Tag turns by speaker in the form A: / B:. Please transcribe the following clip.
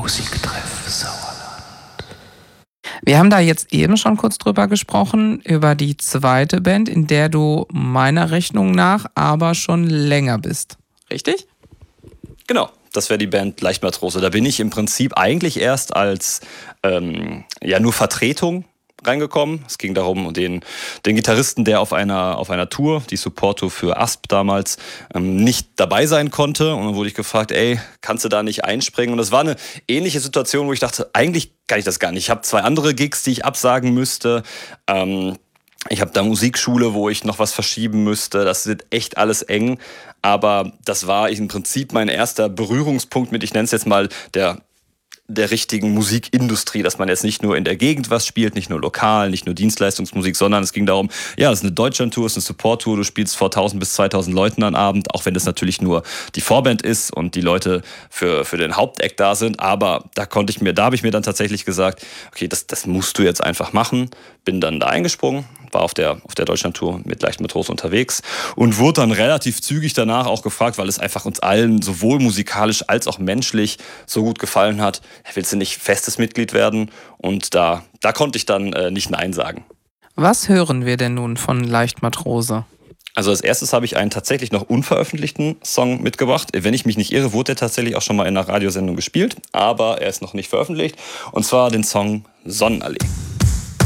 A: Musiktreff Sauerland.
B: Wir haben da jetzt eben schon kurz drüber gesprochen, über die zweite Band, in der du meiner Rechnung nach aber schon länger bist. Richtig?
C: Genau, das wäre die Band Leichtmatrose. Da bin ich im Prinzip eigentlich erst als nur Vertretung reingekommen. Es ging darum, den Gitarristen, der auf einer Tour, die Support-Tour für Asp damals, nicht dabei sein konnte. Und dann wurde ich gefragt, ey, kannst du da nicht einspringen? Und das war eine ähnliche Situation, wo ich dachte, eigentlich kann ich das gar nicht. Ich habe 2 andere Gigs, die ich absagen müsste. Ich habe da Musikschule, wo ich noch was verschieben müsste. Das wird echt alles eng. Aber das war im Prinzip mein erster Berührungspunkt mit, ich nenne es jetzt mal, der richtigen Musikindustrie, dass man jetzt nicht nur in der Gegend was spielt, nicht nur lokal, nicht nur Dienstleistungsmusik, sondern es ging darum, ja, es ist eine Deutschlandtour, es ist eine Support-Tour, du spielst vor 1000 bis 2000 Leuten am Abend, auch wenn das natürlich nur die Vorband ist und die Leute für den Hauptact da sind, aber da habe ich mir dann tatsächlich gesagt, okay, das musst du jetzt einfach machen, bin dann da eingesprungen, war auf der Deutschlandtour mit Leichtmatrose unterwegs und wurde dann relativ zügig danach auch gefragt, weil es einfach uns allen sowohl musikalisch als auch menschlich so gut gefallen hat, willst du nicht festes Mitglied werden? Und da konnte ich dann nicht Nein sagen.
B: Was hören wir denn nun von Leichtmatrose?
C: Also als erstes habe ich einen tatsächlich noch unveröffentlichten Song mitgebracht. Wenn ich mich nicht irre, wurde der tatsächlich auch schon mal in einer Radiosendung gespielt, aber er ist noch nicht veröffentlicht. Und zwar den Song Sonnenallee.